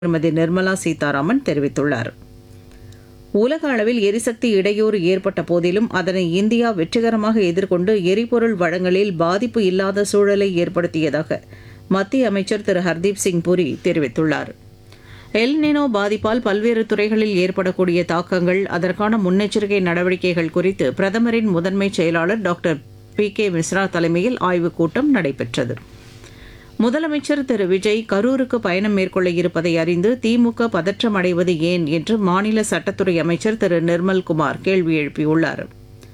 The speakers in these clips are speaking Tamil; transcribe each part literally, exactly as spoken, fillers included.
திருமதி நிர்மலா சீதாராமன் தெரிவித்துள்ளார். உலக அளவில் எரிசக்தி இடையூறு ஏற்பட்ட போதிலும் அதனை இந்தியா வெற்றிகரமாக எதிர்கொண்டு எரிபொருள் வழங்கலில் பாதிப்பு இல்லாத சூழலை ஏற்படுத்தியதாக மத்திய அமைச்சர் திரு ஹர்தீப் சிங் புரி தெரிவித்துள்ளார். எல் நினோ பாதிப்பால் பல்வேறு துறைகளில் ஏற்படக்கூடிய தாக்கங்கள், அதற்கான முன்னெச்சரிக்கை நடவடிக்கைகள் குறித்து பிரதமரின் முதன்மை செயலாளர் டாக்டர் பி கே மிஸ்ரா தலைமையில் ஆய்வுக் கூட்டம் நடைபெற்றது. முதலமைச்சர் திரு விஜய் கரூருக்கு பயணம் மேற்கொள்ள இருப்பதை அறிந்து திமுக பதற்றம் அடைவது ஏன் என்று மாநில சட்டத்துறை அமைச்சர் திரு நிர்மல்குமார் கேள்வி எழுப்பியுள்ளார்.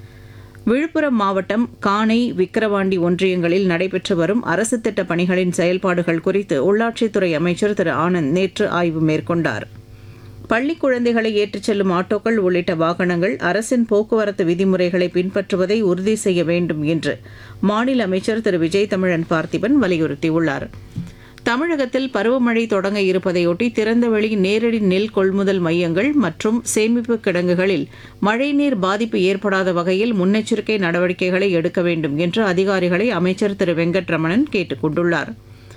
விழுப்புரம் மாவட்டம் காணை, விக்கிரவாண்டி ஒன்றியங்களில் நடைபெற்று வரும் அரசு திட்ட பணிகளின் செயல்பாடுகள் குறித்து உள்ளாட்சித்துறை அமைச்சர் திரு ஆனந்த் நேற்று ஆய்வு மேற்கொண்டார். பள்ளிக் குழந்தைகளை ஏற்றிச் செல்லும் ஆட்டோக்கள் உள்ளிட்ட வாகனங்கள் அரசின் போக்குவரத்து விதிமுறைகளை பின்பற்றுவதை உறுதி செய்ய வேண்டும் என்று மாநில அமைச்சர் திரு விஜய் தமிழன் பார்த்திபன் வலியுறுத்தியுள்ளார். தமிழகத்தில் பருவமழை தொடங்க இருப்பதையொட்டி திறந்தவெளி நேரடி நெல் கொள்முதல் மையங்கள் மற்றும் சேமிப்பு கிடங்குகளில் மழைநீர் பாதிப்பு ஏற்படாத வகையில் முன்னெச்சரிக்கை நடவடிக்கைகளை எடுக்க வேண்டும் என்று அதிகாரிகளை அமைச்சர் திரு வெங்கட்ரமணன் கேட்டுக் கொண்டுள்ளார்.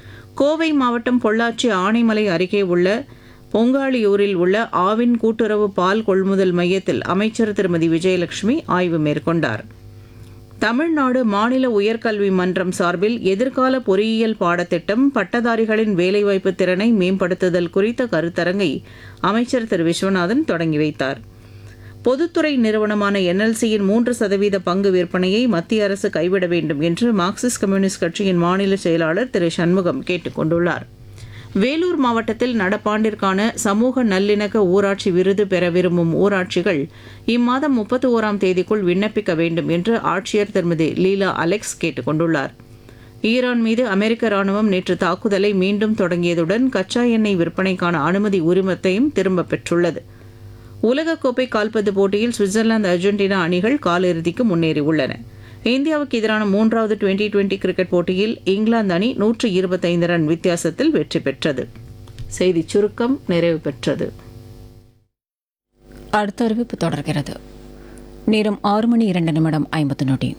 கோவை மாவட்டம் பொள்ளாச்சி ஆனைமலை அருகே உள்ள பொங்காளியூரில் உள்ள ஆவின் கூட்டுறவு பால் கொள்முதல் மையத்தில் அமைச்சர் திருமதி விஜயலட்சுமி ஆய்வு மேற்கொண்டார். தமிழ்நாடு மாநில உயர்கல்வி மன்றம் சார்பில் எதிர்கால பொறியியல் பாடத்திட்டம், பட்டதாரிகளின் வேலைவாய்ப்பு திறனை மேம்படுத்துதல் குறித்த கருத்தரங்கை அமைச்சர் திரு விஸ்வநாதன் தொடங்கி வைத்தார். பொதுத்துறை நிறுவனமான என்எல்சியின் மூன்று சதவீத பங்கு விற்பனையை மத்திய அரசு கைவிட வேண்டும் என்று மார்க்சிஸ்ட் கம்யூனிஸ்ட் கட்சியின் மாநில செயலாளர் திரு சண்முகம் கேட்டுக் கொண்டுள்ளார். வேலூர் மாவட்டத்தில் நடப்பாண்டிற்கான சமூக நல்லிணக்க ஊராட்சி விருது பெற விரும்பும் ஊராட்சிகள் இம்மாதம் முப்பத்தி ஓராம் தேதிக்குள் விண்ணப்பிக்க வேண்டும் என்று ஆட்சியர் திருமதி லீலா அலெக்ஸ் கேட்டுக் கொண்டுள்ளார். ஈரான் மீது அமெரிக்க ராணுவம் நேற்று தாக்குதலை மீண்டும் தொடங்கியதுடன் கச்சா எண்ணெய் விற்பனைக்கான அனுமதி உரிமத்தையும் திரும்பப் பெற்றுள்ளது. உலகக்கோப்பை கால்பந்து போட்டியில் சுவிட்சர்லாந்து, அர்ஜென்டினா அணிகள் காலிறுதிக்கு முன்னேறியுள்ளன. இந்தியாவுக்கு எதிரான மூன்றாவது டுவெண்டி டுவெண்டி கிரிக்கெட் போட்டியில் இங்கிலாந்து அணி நூற்று இருபத்தைந்து ரன் வித்தியாசத்தில் வெற்றி பெற்றது. செய்திச் சுருக்கம் நிறைவு பெற்றது. அடுத்த அறிவிப்பு தொடர்கிறது. நேரம் ஆறு மணி இரண்டு நிமிடம் ஐம்பது நொடி.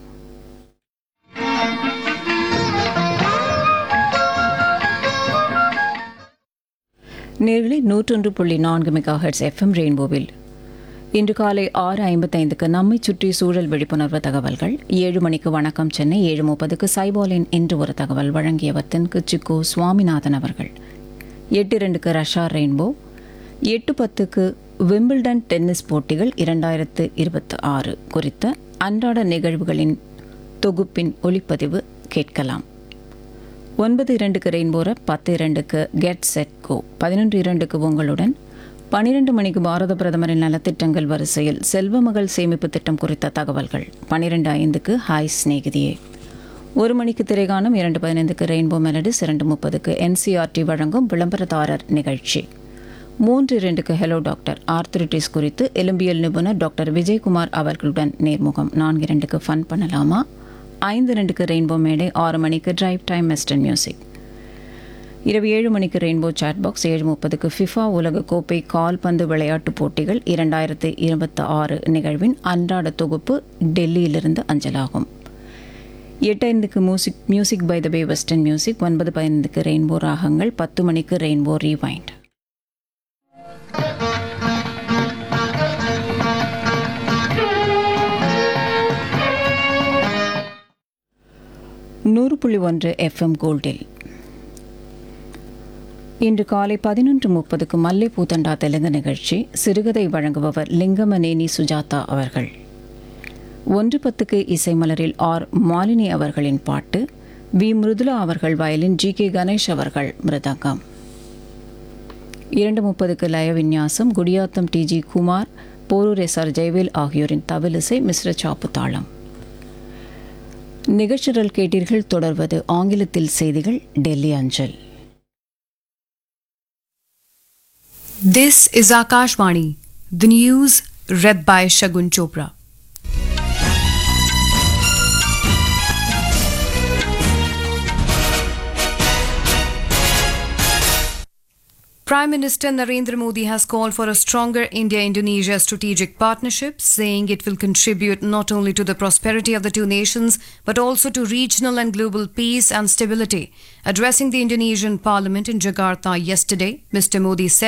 நேர்களை நூற்றொன்று புள்ளி நான்கு மெகா ஹெர்ட்ஸ் எஃப்எம் ரெயின்போவில் இன்று காலை ஆறு ஐம்பத்தைந்துக்கு நம்மை சுற்றி சூழல் விழிப்புணர்வு தகவல்கள், ஏழு மணிக்கு வணக்கம் சென்னை, ஏழு முப்பதுக்கு சைபாலின் இன்று ஒரு தகவல் வழங்கியவர் தென்குச்சிக்கோ சுவாமிநாதன் அவர்கள், எட்டு இரண்டுக்கு ரஷா ரெயின்போ, எட்டு பத்துக்கு விம்பிள்டன் டென்னிஸ் போட்டிகள் இரண்டாயிரத்து இருபத்தி ஆறு குறித்த அன்றாட நிகழ்வுகளின் தொகுப்பின் ஒளிப்பதிவு கேட்கலாம். ஒன்பது இரண்டுக்கு ரெயின்போர, பத்து இரண்டுக்கு கெட் செட் கோ, பதினொன்று இரண்டுக்கு உங்களுடன், பனிரெண்டு மணிக்கு பாரத பிரதமரின் நலத்திட்டங்கள் வரிசையில் செல்வமகள் சேமிப்பு திட்டம் குறித்த தகவல்கள், பனிரெண்டு ஐந்துக்கு ஹாய் ஸ்நேகிதியே, ஒரு மணிக்கு திரைகாணும், இரண்டு பதினைந்துக்கு ரெயின்போ மெலடிஸ், இரண்டு முப்பதுக்கு என்சிஆர்டி வழங்கும் விளம்பரதாரர் நிகழ்ச்சி, மூன்று இரண்டுக்கு ஹெலோ டாக்டர் ஆர்த்ரிட்டிஸ் குறித்து எலும்பியல் நிபுணர் டாக்டர் விஜயகுமார் அவர்களுடன் நேர்முகம், நான்கு இரண்டுக்கு ஃபன் பண்ணலாமா, ஐந்து இரண்டுக்கு ரெயின்போ மேடை, ஆறு மணிக்கு டிரைவ் டைம் வெஸ்டர்ன் மியூசிக், இரவு ஏழு மணிக்கு ரெயின்போ சாட் பாக்ஸ், ஏழு முப்பதுக்கு ஃபிஃபா உலக கோப்பை கால்பந்து விளையாட்டுப் போட்டிகள் இரண்டாயிரத்து இருபத்தி ஆறு நிகழ்வின் அன்றாட தொகுப்பு டெல்லியிலிருந்து அஞ்சலாகும். எட்டு ஐந்துக்கு music music by the pay western music, ஒன்பது பதினைந்துக்கு ரெயின்போ ராகங்கள், பத்து மணிக்கு ரெயின்போ ரீவைண்ட். நூறு புள்ளி ஒன்று எஃப்எம் கோல்டில் இன்று காலை பதினொன்று முப்பதுக்கு மல்லை பூத்தண்டா தெலுங்கு நிகழ்ச்சி, சிறுகதை வழங்குபவர் லிங்கமநேனி சுஜாதா அவர்கள். ஒன்று பத்துக்கு இசைமலரில் ஆர் மாலினி அவர்களின் பாட்டு, வி மிருதுலா அவர்கள் வயலின், ஜி கே கணேஷ் அவர்கள் மிருதங்கம். இரண்டு முப்பதுக்கு லய விந்யாசம், Gudiyatham D G Kumar, Porur S R Jayavel ஆகியோரின் தவிலிசை, மிஸ்ர சாப்பு தாளம். நிகழ்ச்சிகள் கேட்டீர்கள். தொடர்வது ஆங்கிலத்தில் செய்திகள், டெல்லி அஞ்சல். This is Akashvani, the news read by Shagun Chopra. Prime Minister Narendra Modi has called for a stronger India-Indonesia strategic partnership, saying it will contribute not only to the prosperity of the two nations, but also to regional and global peace and stability. Addressing the Indonesian Parliament in Jakarta yesterday, Mister Modi said